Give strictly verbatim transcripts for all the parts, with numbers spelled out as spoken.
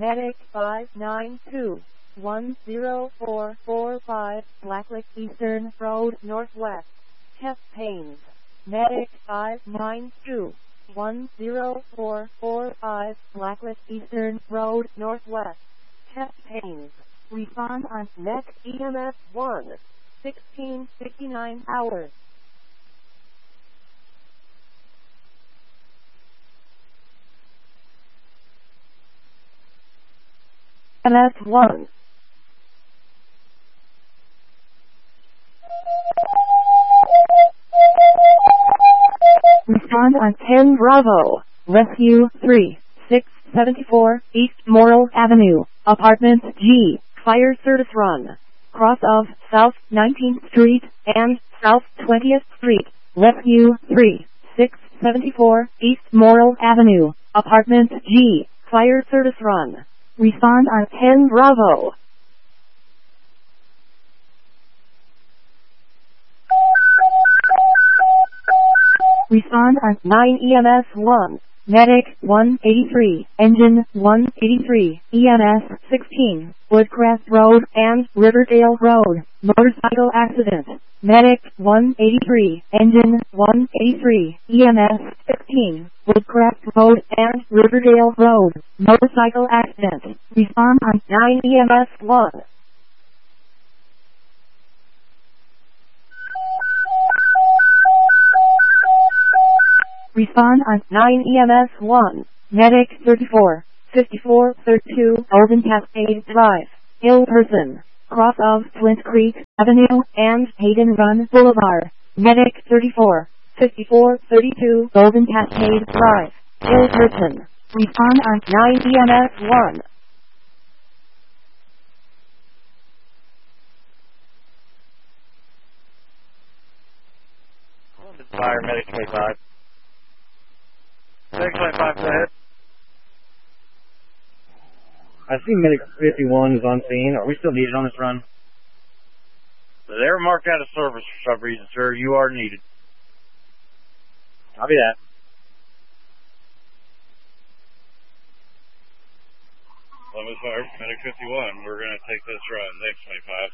Medic five nine two one zero four four five, Blacklick Eastern Road Northwest. Chest pains. Medic five nine two one zero four four five, Blacklick Eastern Road Northwest. Chest pains. Respond on Next E M S one, sixteen fifty-nine hours. M S one. Respond on ten Bravo, Rescue three six seven four, East Morrill Avenue, Apartment G, Fire Service Run. Cross of South nineteenth Street and South twentieth Street, Rescue three six seven four, East Morrill Avenue, Apartment G, Fire Service Run. Respond on ten Bravo. Respond on nine E M S one. Medic one eighty-three, Engine one eighty-three, E M S sixteen, Woodcrest Road and Riverdale Road, motorcycle accident. Medic one eighty-three, Engine one eighty-three, E M S sixteen, Woodcrest Road and Riverdale Road, motorcycle accident. Respond on nine E M S one. Respond on nine E M S one. Medic thirty-four, fifty-four thirty-two, Golden Cascade Drive, ill person, cross of Flint Creek Avenue and Hayden Run Boulevard. Medic thirty-four, fifty-four thirty-two, Golden Cascade Drive, ill person. Respond on nine E M S one. Fire, Medic twenty-five. Medic twenty-five, go ahead. I see Medic fifty-one is on scene. Are we still needed on this run? They were marked out of service for some reason, sir. You are needed. I'll be that. Columbus Fire, Medic fifty-one. We're going to take this run. Thanks, twenty-five.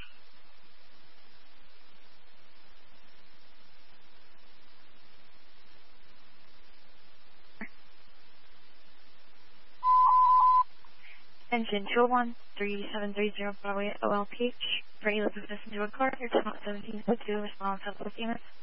Engine two oh one, three seven three zero Broadway O L P H. For you to listen to a car, you're seventeen point two response help with units.